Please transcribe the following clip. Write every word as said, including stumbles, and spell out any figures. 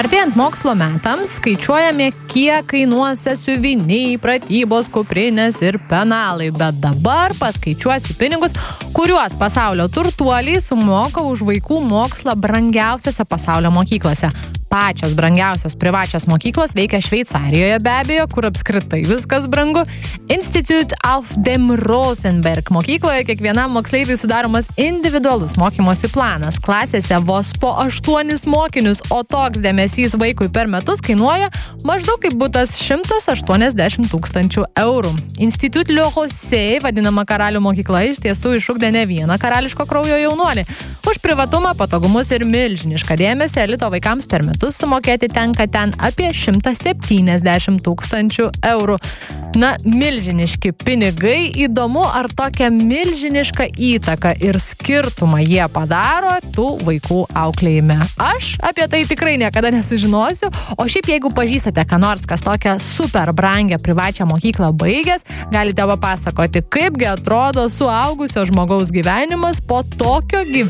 Artėjant mokslo metams skaičiuojame, kiek kainuos sąsiuviniai, pratybos, kuprinės ir penalai, bet dabar paskaičiuosiu pinigus, kuriuos pasaulio turtuoliai sumoka už vaikų mokslą brangiausiose pasaulio mokyklose. Pačios brangiausios privačios mokyklos veikia Šveicarijoje be abejo, kur apskritai viskas brangu. Institute of dem Rosenberg mokykloje kiekvienam moksleiviui sudaromas individualus mokymosi planas. Klasėse vos po aštuonis mokinius, o toks dėmesys vaikui per metus kainuoja maždaug kaip butas šimtas aštuoniasdešimt tūkstančių eurų. Institut Le Rosset, vadinama karalių mokykla, iš tiesų išugdė ne vieną karališko kraujo jaunuolį. Už privatumą, patogumus ir milžinišką dėmesį elito vaikams per metus sumokėti tenka ten apie šimtas septyniasdešimt tūkstančių eurų. Na, milžiniški pinigai. Įdomu, ar tokią milžinišką įtaką ir skirtumą jie padaro tų vaikų auklėjime. Aš apie tai tikrai niekada nesužinosiu, o šiaip jeigu pažįstate ką nors, kas tokią super brangią privačią mokyklą baigęs, galite papasakoti, kaipgi atrodo suaugusio žmogaus gyvenimas po tokio gyvenimo.